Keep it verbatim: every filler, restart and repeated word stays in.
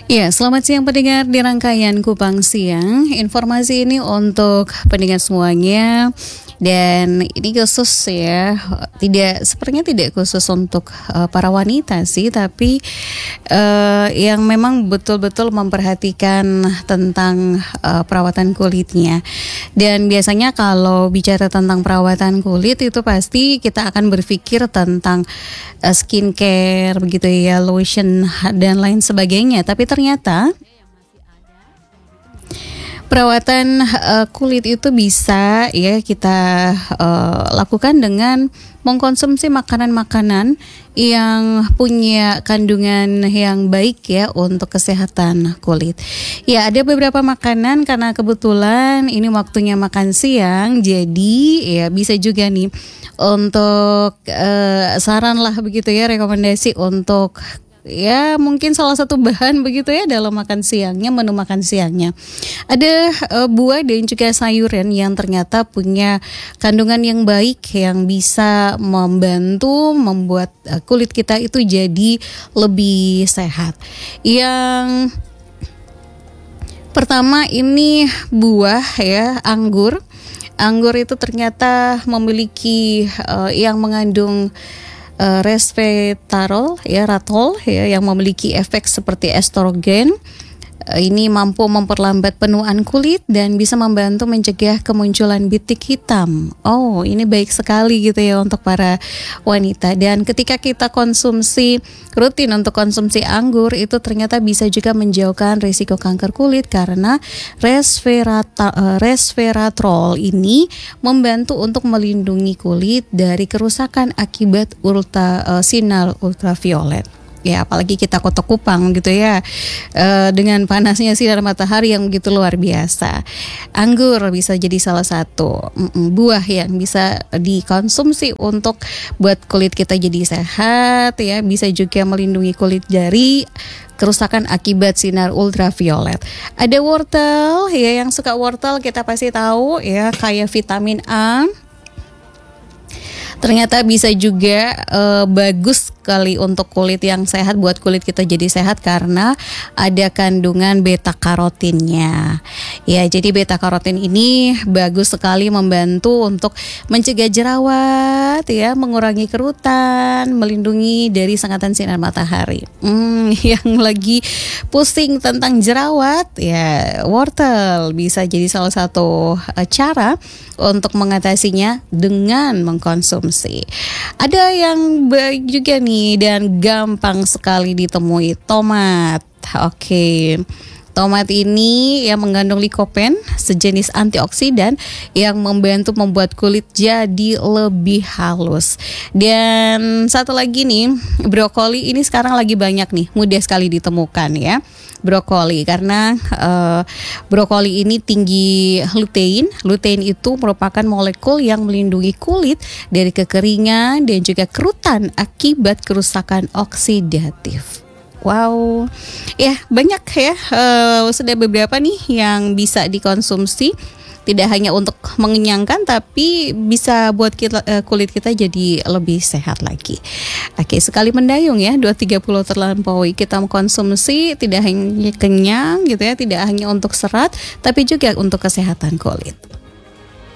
Ya, selamat siang pendengar di rangkaian Kupang Siang. Informasi ini untuk pendengar semuanya. Dan ini khusus ya, tidak sepertinya tidak khusus untuk uh, para wanita sih, tapi uh, yang memang betul-betul memperhatikan tentang uh, perawatan kulitnya. Dan biasanya kalau bicara tentang perawatan kulit itu pasti kita akan berpikir tentang uh, skincare begitu ya, lotion dan lain sebagainya. Tapi ternyata perawatan uh, kulit itu bisa ya kita uh, lakukan dengan mengkonsumsi makanan-makanan yang punya kandungan yang baik ya untuk kesehatan kulit. Ya, ada beberapa makanan karena kebetulan ini waktunya makan siang, jadi ya bisa juga nih untuk uh, saran lah begitu ya, rekomendasi untuk ya mungkin salah satu bahan begitu ya dalam makan siangnya, menu makan siangnya. Ada uh, buah dan juga sayuran yang ternyata punya kandungan yang baik yang bisa membantu membuat uh, kulit kita itu jadi lebih sehat. Yang pertama ini buah ya, anggur. Anggur itu ternyata memiliki uh, yang mengandung Uh, resveratrol ya, ratol ya, yang memiliki efek seperti estrogen. Uh, ini mampu memperlambat penuaan kulit dan bisa membantu mencegah kemunculan bintik hitam. Oh, ini baik sekali gitu ya untuk para wanita. Dan ketika kita konsumsi rutin untuk konsumsi anggur itu ternyata bisa juga menjauhkan risiko kanker kulit karena resverata, uh, resveratrol ini membantu untuk melindungi kulit dari kerusakan akibat ultra, uh, sinar ultraviolet. Ya, apalagi kita Kota Kupang gitu ya, e, dengan panasnya sinar matahari yang begitu luar biasa. Anggur bisa jadi salah satu mm, buah yang bisa dikonsumsi untuk buat kulit kita jadi sehat ya, bisa juga melindungi kulit dari kerusakan akibat sinar ultraviolet. Ada wortel ya, yang suka wortel kita pasti tahu ya, kayak vitamin A. Ternyata bisa juga e, bagus sekali untuk kulit yang sehat, buat kulit kita jadi sehat karena ada kandungan beta karotinnya. Ya, jadi beta karotin ini bagus sekali membantu untuk mencegah jerawat ya, mengurangi kerutan, melindungi dari sengatan sinar matahari. Hmm, yang lagi pusing tentang jerawat ya, wortel bisa jadi salah satu e, cara untuk mengatasinya dengan mengkonsumsi. Ada yang baik juga nih dan gampang sekali ditemui, tomat. Oke, tomat ini yang mengandung likopen, sejenis antioksidan yang membantu membuat kulit jadi lebih halus. Dan satu lagi nih, brokoli ini sekarang lagi banyak nih, mudah sekali ditemukan ya. Brokoli karena uh, brokoli ini tinggi lutein. Lutein itu merupakan molekul yang melindungi kulit dari kekeringan dan juga kerutan akibat kerusakan oksidatif. Wow, ya banyak ya, uh, sudah beberapa nih yang bisa dikonsumsi. Tidak hanya untuk mengenyangkan, tapi bisa buat kita, uh, kulit kita jadi lebih sehat lagi. Oke, sekali mendayung ya, dua tiga puluh terlampaui kita mengkonsumsi, tidak hanya kenyang gitu ya, tidak hanya untuk serat, tapi juga untuk kesehatan kulit.